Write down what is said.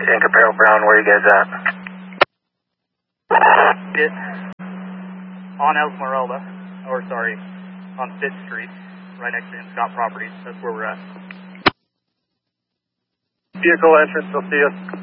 Anchor Barrel Brown, where are you guys at? On Esmeralda, on 5th Street, right next to Scott Properties. That's where we're at. Vehicle entrance, they'll see us.